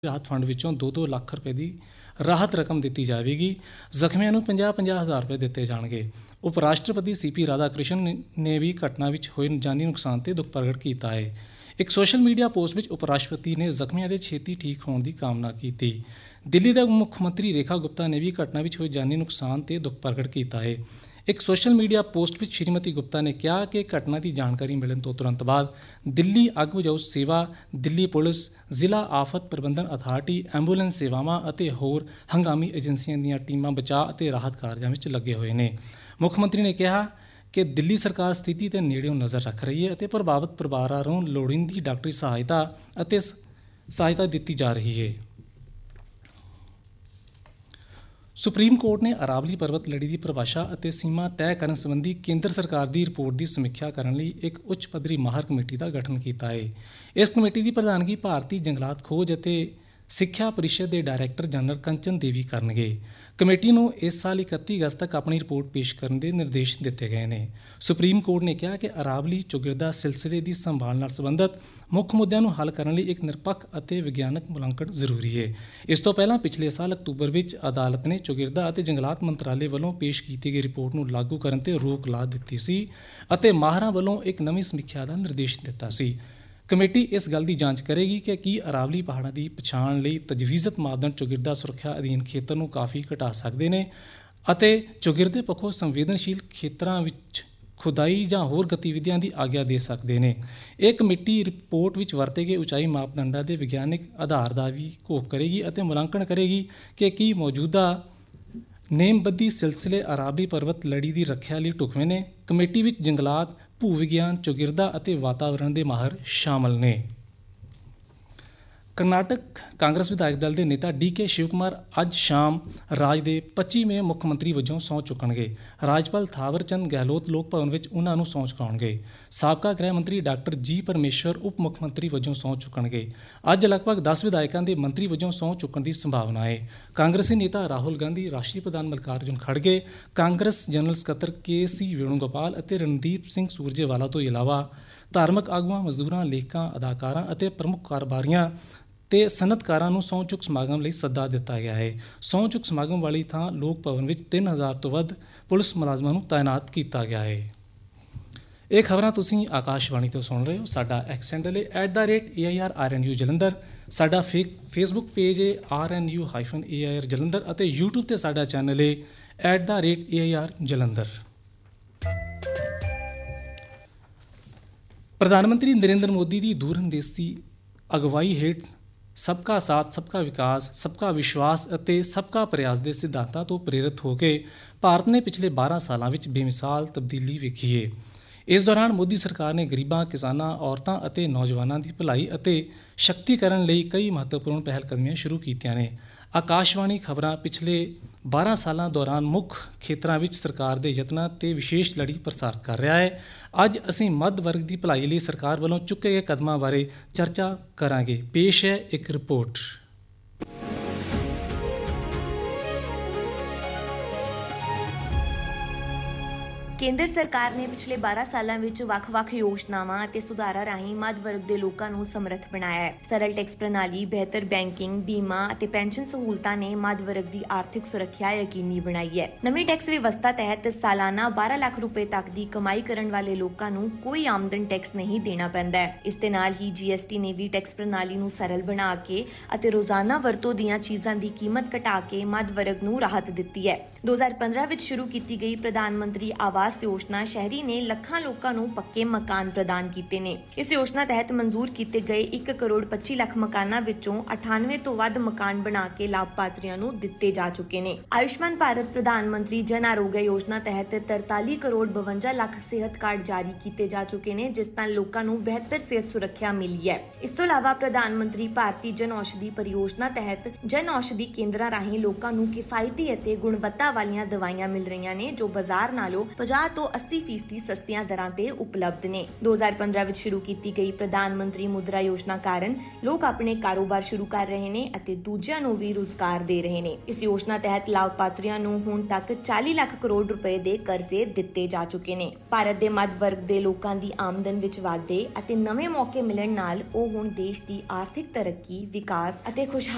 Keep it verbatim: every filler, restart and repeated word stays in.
ਰਾਹਤ fund ਵਿੱਚੋਂ ਦੋ ਦੋ ਲੱਖ ਰੁਪਏ ਦੀ ਰਾਹਤ ਰਕਮ ਦਿੱਤੀ ਜਾਵੇਗੀ। ਜ਼ਖਮੀਆਂ ਨੂੰ ਪੰਜਾਹ ਪੰਜਾਹ ਹਜ਼ਾਰ ਰੁਪਏ ਦਿੱਤੇ ਜਾਣਗੇ। ਉਪ ਰਾਸ਼ਟਰਪਤੀ ਸੀ ਪੀ ਰਾਧਾ ਕ੍ਰਿਸ਼ਨ ਨੇ ਵੀ ਘਟਨਾ ਵਿੱਚ ਹੋਏ ਜਾਨੀ ਨੁਕਸਾਨ ਤੇ ਦੁੱਖ ਪ੍ਰਗਟ ਕੀਤਾ ਹੈ। ਇੱਕ ਸੋਸ਼ਲ ਮੀਡੀਆ ਪੋਸਟ ਵਿੱਚ ਉਪ ਰਾਸ਼ਟਰਪਤੀ ਨੇ ਜ਼ਖਮੀਆਂ ਦੇ ਛੇਤੀ ਠੀਕ ਹੋਣ ਦੀ ਕਾਮਨਾ ਕੀਤੀ। ਦਿੱਲੀ ਦੇ ਮੁੱਖ ਮੰਤਰੀ ਰੇਖਾ ਗੁਪਤਾ ਨੇ ਵੀ ਘਟਨਾ ਵਿੱਚ ਹੋਏ ਜਾਨੀ ਨੁਕਸਾਨ ਤੇ ਦੁੱਖ ਪ੍ਰਗਟ ਕੀਤਾ ਹੈ। ਇੱਕ ਸੋਸ਼ਲ ਮੀਡੀਆ ਪੋਸਟ ਵਿੱਚ ਸ਼੍ਰੀਮਤੀ ਗੁਪਤਾ ਨੇ ਕਿਹਾ ਕਿ ਘਟਨਾ ਦੀ ਜਾਣਕਾਰੀ ਮਿਲਣ ਤੋਂ ਤੁਰੰਤ ਬਾਅਦ ਦਿੱਲੀ ਅੱਗ ਬੁਝਾਊ ਸੇਵਾ, ਦਿੱਲੀ ਪੁਲਿਸ, ਜ਼ਿਲ੍ਹਾ ਆਫਤ ਪ੍ਰਬੰਧਨ ਅਥਾਰਟੀ, ਐਂਬੂਲੈਂਸ ਸੇਵਾਵਾਂ ਅਤੇ ਹੋਰ ਹੰਗਾਮੀ ਏਜੰਸੀਆਂ ਦੀਆਂ ਟੀਮਾਂ ਬਚਾਅ ਅਤੇ ਰਾਹਤ ਕਾਰਜਾਂ ਵਿੱਚ ਲੱਗੇ ਹੋਏ ਨੇ। ਮੁੱਖ ਮੰਤਰੀ ਨੇ ਕਿਹਾ ਕਿ ਦਿੱਲੀ ਸਰਕਾਰ ਸਥਿਤੀ ਤੇ ਨੇੜਿਓਂ ਨਜ਼ਰ ਰੱਖ ਰਹੀ ਹੈ ਅਤੇ ਪ੍ਰਭਾਵਿਤ ਪਰਿਵਾਰਾਂ ਨੂੰ ਲੋੜੀਂਦੀ ਡਾਕਟਰੀ ਸਹਾਇਤਾ ਅਤੇ ਸਹਾਇਤਾ ਦਿੱਤੀ ਜਾ ਰਹੀ ਹੈ। ਸੁਪਰੀਮ ਕੋਰਟ ਨੇ ਅਰਾਵਲੀ ਪਰਬਤ ਲੜੀ ਦੀ ਪਰਿਭਾਸ਼ਾ ਅਤੇ ਸੀਮਾ ਤੈਅ ਕਰਨ ਸੰਬੰਧੀ ਕੇਂਦਰ ਸਰਕਾਰ ਦੀ ਰਿਪੋਰਟ ਦੀ ਸਮੀਖਿਆ ਕਰਨ ਲਈ ਇੱਕ ਉੱਚ ਪੱਧਰੀ ਮਾਹਰ ਕਮੇਟੀ ਦਾ ਗਠਨ ਕੀਤਾ ਹੈ। ਇਸ ਕਮੇਟੀ ਦੀ ਪ੍ਰਧਾਨਗੀ ਭਾਰਤੀ ਜੰਗਲਾਤ ਖੋਜ ਅਤੇ ਸਿੱਖਿਆ ਪਰਿਸ਼ਦ ਦੇ ਡਾਇਰੈਕਟਰ ਜਨਰਲ ਕੰਚਨ ਦੇਵੀ ਕਰਨਗੇ। ਕਮੇਟੀ ਨੂੰ ਇਸ ਸਾਲ ਇਕੱਤੀ ਅਗਸਤ ਤੱਕ ਆਪਣੀ ਰਿਪੋਰਟ ਪੇਸ਼ ਕਰਨ ਦੇ ਨਿਰਦੇਸ਼ ਦਿੱਤੇ ਗਏ ਨੇ। ਸੁਪਰੀਮ ਕੋਰਟ ਨੇ ਕਿਹਾ ਕਿ ਅਰਾਵਲੀ ਚੌਗਿਰਦਾ ਸਿਲਸਿਲੇ ਦੀ ਸੰਭਾਲ ਨਾਲ ਸੰਬੰਧਿਤ ਮੁੱਖ ਮੁੱਦਿਆਂ ਨੂੰ ਹੱਲ ਕਰਨ ਲਈ ਇੱਕ ਨਿਰਪੱਖ ਅਤੇ ਵਿਗਿਆਨਕ ਮੁਲਾਂਕਣ ਜ਼ਰੂਰੀ ਹੈ। ਇਸ ਤੋਂ ਪਹਿਲਾਂ ਪਿਛਲੇ ਸਾਲ ਅਕਤੂਬਰ ਵਿੱਚ ਅਦਾਲਤ ਨੇ ਚੌਗਿਰਦਾ ਅਤੇ ਜੰਗਲਾਤ ਮੰਤਰਾਲੇ ਵੱਲੋਂ ਪੇਸ਼ ਕੀਤੀ ਗਈ ਰਿਪੋਰਟ ਨੂੰ ਲਾਗੂ ਕਰਨ ਤੇ ਰੋਕ ਲਾ ਦਿੱਤੀ ਸੀ ਅਤੇ ਮਾਹਰਾਂ ਵੱਲੋਂ ਇੱਕ ਨਵੀਂ ਸਮੀਖਿਆ ਦਾ ਨਿਰਦੇਸ਼ ਦਿੱਤਾ ਸੀ। ਕਮੇਟੀ ਇਸ ਗੱਲ ਦੀ ਜਾਂਚ ਕਰੇਗੀ ਕਿ ਕੀ ਅਰਾਵਲੀ ਪਹਾੜਾਂ ਦੀ ਪਛਾਣ ਲਈ ਤਜਵੀਜ਼ਤ ਮਾਪਦੰਡ ਚੌਗਿਰਦਾ ਸੁਰੱਖਿਆ ਅਧੀਨ ਖੇਤਰ ਨੂੰ ਕਾਫੀ ਘਟਾ ਸਕਦੇ ਨੇ ਅਤੇ ਚੌਗਿਰਦੇ ਪੱਖੋਂ ਸੰਵੇਦਨਸ਼ੀਲ ਖੇਤਰਾਂ ਵਿੱਚ ਖੁਦਾਈ ਜਾਂ ਹੋਰ ਗਤੀਵਿਧੀਆਂ ਦੀ ਆਗਿਆ ਦੇ ਸਕਦੇ ਨੇ। ਇਹ ਕਮੇਟੀ ਰਿਪੋਰਟ ਵਿੱਚ ਵਰਤੇ ਗਏ ਉਚਾਈ ਮਾਪਦੰਡਾਂ ਦੇ ਵਿਗਿਆਨਕ ਆਧਾਰ ਦਾ ਵੀ ਘੋਖ ਕਰੇਗੀ ਅਤੇ ਮੁਲਾਂਕਣ ਕਰੇਗੀ ਕਿ ਕੀ ਮੌਜੂਦਾ ਨੇਮਬੱਧੀ ਸਿਲਸਿਲੇ ਅਰਾਵਲੀ ਪਰਬਤ ਲੜੀ ਦੀ ਰੱਖਿਆ ਲਈ ਢੁਕਵੇਂ ਨੇ। ਕਮੇਟੀ ਵਿੱਚ ਜੰਗਲਾਤ, ਭੂ ਵਿਗਿਆਨ, ਚੌਗਿਰਦਾ ਅਤੇ ਵਾਤਾਵਰਣ ਦੇ ਮਾਹਰ ਸ਼ਾਮਲ ਨੇ। ਕਰਨਾਟਕ ਕਾਂਗਰਸ ਵਿਧਾਇਕ ਦਲ ਦੇ ਨੇਤਾ ਡੀ ਕੇ ਸ਼ਿਵ ਕੁਮਾਰ ਅੱਜ ਸ਼ਾਮ ਰਾਜ ਦੇ ਪੱਚੀਵੇਂ ਮੁੱਖ ਮੰਤਰੀ ਵਜੋਂ ਸਹੁੰ ਚੁੱਕਣਗੇ। ਰਾਜਪਾਲ ਥਾਵਰ ਚੰਦ ਗਹਿਲੋਤ ਲੋਕ ਭਵਨ ਵਿੱਚ ਉਨ੍ਹਾਂ ਨੂੰ ਸਹੁੰ ਚੁਕਾਉਣਗੇ। ਸਾਬਕਾ ਗ੍ਰਹਿ ਮੰਤਰੀ ਡਾਕਟਰ ਜੀ ਪਰਮੇਸ਼ਵਰ ਉਪ ਮੁੱਖ ਮੰਤਰੀ ਵਜੋਂ ਸਹੁੰ ਚੁੱਕਣਗੇ। ਅੱਜ ਲਗਭਗ ਦਸ ਵਿਧਾਇਕਾਂ ਦੇ ਮੰਤਰੀ ਵਜੋਂ ਸਹੁੰ ਚੁੱਕਣ ਦੀ ਸੰਭਾਵਨਾ ਹੈ। ਕਾਂਗਰਸੀ ਨੇਤਾ ਰਾਹੁਲ ਗਾਂਧੀ, ਰਾਸ਼ਟਰੀ ਪ੍ਰਧਾਨ ਮੱਲਿਕਾਰਜੁਨ ਖੜਗੇ, ਕਾਂਗਰਸ ਜਨਰਲ ਸਕੱਤਰ ਕੇ ਸੀ ਵੇਣੂਗੋਪਾਲ ਅਤੇ ਰਣਦੀਪ ਸਿੰਘ ਸੂਰਜੇਵਾਲਾ ਤੋਂ ਇਲਾਵਾ ਧਾਰਮਿਕ ਆਗੂਆਂ, ਮਜ਼ਦੂਰਾਂ, ਲੇਖਕਾਂ, ਅਦਾਕਾਰਾਂ ਅਤੇ ਪ੍ਰਮੁੱਖ ਕਾਰੋਬਾਰੀਆਂ ਤੇ ਸਨਅਤਕਾਰਾਂ ਨੂੰ ਸਹੁੰ ਚੁੱਕ ਸਮਾਗਮ ਲਈ ਸੱਦਾ ਦਿੱਤਾ ਗਿਆ ਹੈ। ਸਹੁੰ ਚੁੱਕ ਸਮਾਗਮ ਵਾਲੀ ਥਾਂ ਲੋਕ ਭਵਨ ਵਿੱਚ ਤਿੰਨ ਹਜ਼ਾਰ ਤੋਂ ਵੱਧ ਪੁਲਿਸ ਮੁਲਾਜ਼ਮਾਂ ਨੂੰ ਤਾਇਨਾਤ ਕੀਤਾ ਗਿਆ ਹੈ। ਇਹ ਖਬਰਾਂ ਤੁਸੀਂ ਆਕਾਸ਼ਵਾਣੀ ਤੋਂ ਸੁਣ ਰਹੇ ਹੋ। ਸਾਡਾ ਐਕਸ ਹੈਂਡਲ ਹੈ at the rate A I R R N U Jalandhar. ਸਾਡਾ ਫੇ ਫੇਸਬੁੱਕ ਪੇਜ ਹੈ R N U hyphen A I R Jalandhar ਅਤੇ ਯੂਟਿਊਬ 'ਤੇ ਸਾਡਾ ਚੈਨਲ ਹੈ at the rate A I R Jalandhar. ਪ੍ਰਧਾਨ ਮੰਤਰੀ ਨਰਿੰਦਰ ਮੋਦੀ ਦੀ ਦੂਰਅੰਦੇਸ਼ੀ ਅਗਵਾਈ ਹੇਠ ਸਬਕਾ ਸਾਥ, ਸਬਕਾ ਵਿਕਾਸ, ਸਬਕਾ ਵਿਸ਼ਵਾਸ ਅਤੇ ਸਬਕਾ ਪ੍ਰਯਾਸ ਦੇ ਸਿਧਾਂਤਾਂ ਤੋਂ ਪ੍ਰੇਰਿਤ ਹੋ ਕੇ ਭਾਰਤ ਨੇ ਪਿਛਲੇ ਬਾਰਾਂ ਸਾਲਾਂ ਵਿੱਚ ਬੇਮਿਸਾਲ ਤਬਦੀਲੀ ਵੇਖੀ ਹੈ। ਇਸ ਦੌਰਾਨ ਮੋਦੀ ਸਰਕਾਰ ਨੇ ਗਰੀਬਾਂ, ਕਿਸਾਨਾਂ, ਔਰਤਾਂ ਅਤੇ ਨੌਜਵਾਨਾਂ ਦੀ ਭਲਾਈ ਅਤੇ ਸ਼ਕਤੀਕਰਨ ਲਈ ਕਈ ਮਹੱਤਵਪੂਰਨ ਪਹਿਲਕਦਮੀਆਂ ਸ਼ੁਰੂ ਕੀਤੀਆਂ ਨੇ। ਆਕਾਸ਼ਵਾਣੀ ਖਬਰਾਂ ਪਿਛਲੇ ਬਾਰਾਂ ਸਾਲਾਂ ਦੌਰਾਨ ਮੁੱਖ ਖੇਤਰਾਂ ਵਿੱਚ ਸਰਕਾਰ ਦੇ ਯਤਨਾਂ ਤੇ ਵਿਸ਼ੇਸ਼ ਲੜੀ ਪ੍ਰਸਾਰਿਤ ਕਰ ਰਿਹਾ ਹੈ। ਅੱਜ ਅਸੀਂ ਮੱਧ ਵਰਗ ਦੀ ਭਲਾਈ ਲਈ ਸਰਕਾਰ ਵੱਲੋਂ ਚੁੱਕੇ ਗਏ ਕਦਮਾਂ ਬਾਰੇ ਚਰਚਾ ਕਰਾਂਗੇ। ਪੇਸ਼ ਹੈ ਇੱਕ ਰਿਪੋਰਟ। ਕੇਂਦਰ ਸਰਕਾਰ ਨੇ ਪਿਛਲੇ ਬਾਰਾਂ ਸਾਲਾਂ ਵਿੱਚ ਵੱਖ-ਵੱਖ ਯੋਜਨਾਵਾਂ ਅਤੇ ਸੁਧਾਰਾਂ ਰਾਹੀਂ ਮੱਧ ਵਰਗ ਦੇ ਲੋਕਾਂ ਨੂੰ ਸਮਰੱਥ ਬਣਾਇਆ ਹੈ। ਸਰਲ ਟੈਕਸ ਪ੍ਰਣਾਲੀ, ਬਿਹਤਰ ਬੈਂਕਿੰਗ, ਬੀਮਾ ਅਤੇ ਪੈਨਸ਼ਨ ਸਹੂਲਤਾਂ ਨੇ ਮੱਧ ਵਰਗ ਦੀ ਆਰਥਿਕ ਸੁਰੱਖਿਆ ਯਕੀਨੀ ਬਣਾਈ ਹੈ। ਨਵੀਂ ਟੈਕਸ ਵਿਵਸਥਾ ਤਹਿਤ ਸਾਲਾਨਾ ਬਾਰਾਂ ਲੱਖ ਰੁਪਏ ਤੱਕ ਦੀ ਕਮਾਈ ਕਰਨ ਵਾਲੇ ਲੋਕਾਂ ਨੂੰ ਕੋਈ ਆਮਦਨ ਟੈਕਸ ਨਹੀਂ ਦੇਣਾ ਪੈਂਦਾ ਹੈ। ਇਸ ਦੇ ਨਾਲ ਹੀ ਜੀ ਐਸ ਟੀ ਨੇ ਵੀ ਟੈਕਸ ਪ੍ਰਣਾਲੀ ਨੂੰ ਸਰਲ ਬਣਾ ਕੇ ਅਤੇ ਰੋਜ਼ਾਨਾ ਵਰਤੋਂ ਦੀਆਂ ਚੀਜ਼ਾਂ ਦੀ ਕੀਮਤ ਘਟਾ ਕੇ ਮੱਧ ਵਰਗ ਨੂੰ ਰਾਹਤ ਦਿੱਤੀ ਹੈ। ਦੋ ਹਜ਼ਾਰ ਪੰਦਰਾਂ ਵਿੱਚ ਸ਼ੁਰੂ ਕੀਤੀ ਗਈ ਪ੍ਰਧਾਨ ਮੰਤਰੀ ਆਵਾਸ ਯੋਜਨਾ ਸ਼ਹਿਰੀ ਨੇ ਲੱਖਾਂ ਲੋਕਾਂ ਨੂੰ ਪੱਕੇ ਮਕਾਨ ਪ੍ਰਦਾਨ ਕੀਤੇ ਨੇ। ਇਸ ਯੋਜਨਾ ਤਹਿਤ ਮਨਜ਼ੂਰ ਕੀਤੇ ਗਏ ਇੱਕ ਕਰੋੜ ਪੱਚੀ ਲੱਖ ਮਕਾਨਾਂ ਵਿੱਚੋਂ ਅਠਾਨਵੇਂ ਤੋਂ ਵੱਧ ਮਕਾਨ ਬਣਾ ਕੇ ਲਾਭਪਾਤਰੀਆਂ ਨੂੰ ਦਿੱਤੇ ਜਾ ਚੁੱਕੇ ਨੇ। ਆਯੁਸ਼ਮਾਨ ਭਾਰਤ ਪ੍ਰਧਾਨ ਮੰਤਰੀ ਜਨ ਆਰੋਗਯ ਯੋਜਨਾ ਤਹਿਤ ਤਰਤਾਲੀ ਕਰੋੜ ਬਵੰਜਾ ਲੱਖ ਸਿਹਤ ਕਾਰਡ ਜਾਰੀ ਕੀਤੇ ਜਾ ਚੁੱਕੇ ਨੇ, ਜਿਸ ਨਾਲ ਲੋਕਾਂ ਨੂੰ ਬਿਹਤਰ ਸਿਹਤ ਸੁਰੱਖਿਆ ਮਿਲੀ ਹੈ। ਇਸ ਤੋਂ ਇਲਾਵਾ ਪ੍ਰਧਾਨ ਮੰਤਰੀ ਭਾਰਤੀ ਜਨ ਔਸ਼ਧੀ ਪਰਿਯੋਜਨਾ ਤਹਿਤ ਜਨ ਔਸ਼ਧੀ ਕੇਂਦਰਾਂ ਰਾਹੀਂ ਲੋਕਾਂ ਨੂੰ ਕਿਫਾਇਤੀ ਅਤੇ ਗੁਣਵੱਤਾ ਵਾਲੀਆਂ ਦਵਾਈਆਂ ਮਿਲ ਰਹੀਆਂ ਨੇ, ਜੋ ਬਾਜ਼ਾਰ ਨਾਲੋਂ ਪੰਜਾਹ ਤੋਂ ਅੱਸੀ ਫੀਸਦੀ ਸਸਤੀਆਂ ਦਰਾਂ ਤੇ ਉਪਲਬਧ ਨੇ। ਦੋ ਹਜ਼ਾਰ ਪੰਦਰਾਂ ਵਿੱਚ ਸ਼ੁਰੂ ਕੀਤੀ ਗਈ ਪ੍ਰਧਾਨ ਮੰਤਰੀ ਮੁਦਰਾ ਯੋਜਨਾ ਕਾਰਨ ਲੋਕ ਆਪਣੇ ਕਾਰੋਬਾਰ ਸ਼ੁਰੂ ਕਰ ਰਹੇ ਨੇ ਅਤੇ ਦੂਜਿਆਂ ਨੂੰ ਵੀ ਰੁਜ਼ਗਾਰ ਦੇ ਰਹੇ ਨੇ। ਇਸ ਯੋਜਨਾ ਤਹਿਤ ਲਾਭਪਾਤਰੀਆਂ ਨੂੰ ਹੁਣ ਤੱਕ ਚਾਲੀ ਲੱਖ ਕਰੋੜ ਰੁਪਏ ਦੇ ਕਰਜ਼ੇ ਦਿੱਤੇ ਜਾ ਚੁੱਕੇ ਨੇ। ਭਾਰਤ ਦੇ ਮੱਧ ਵਰਗ ਦੇ ਲੋਕਾਂ ਦੀ ਆਮਦਨ ਵਿੱਚ ਵਾਧੇ ਅਤੇ ਨਵੇਂ ਮੌਕੇ ਮਿਲਣ ਨਾਲ ਉਹ ਹੁਣ ਦੇਸ਼ ਦੀ ਆਰਥਿਕ ਤਰੱਕੀ, ਵਿਕਾਸ ਅਤੇ ਖੁਸ਼ਹਾਲੀ